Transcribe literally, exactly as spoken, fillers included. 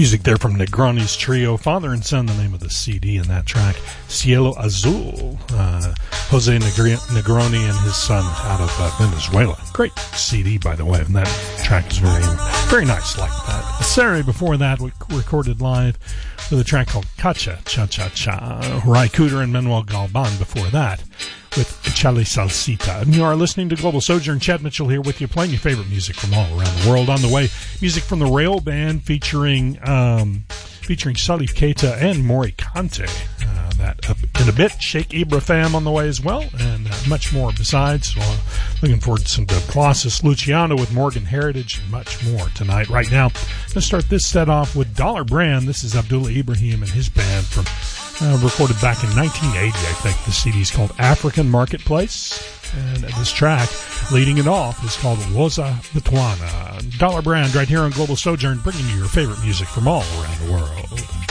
Music there from Negroni's trio, Father and Son, the name of the C D in that track, Cielo Azul. Uh, Jose Negri- Negroni and his son out of uh, Venezuela. Great C D, by the way, and that track is very, very nice like that. Saturday before that, we recorded live with a track called Cacha Cha Cha Cha. Ry Cooder and Manuel Galban before that with Chale Salsita. And you are listening to Global Sojourn. Chad Mitchell here with you, playing your favorite music from all around the world. On the way, music from the Rail Band featuring um, featuring Salif Keita and Mori Kante. Uh, that up in a bit. Sheikh Ibra Fam on the way as well, and uh, much more besides. So, uh, looking forward to some De Colossus Luciano with Morgan Heritage and much more tonight. Right now, let's start this set off with Dollar Brand. This is Abdullah Ibrahim and his band from Uh, recorded back in nineteen eighty, I think. The C D is called African Marketplace, and this track, leading it off, is called Woza Botswana. Dollar Brand right here on Global Sojourn, bringing you your favorite music from all around the world.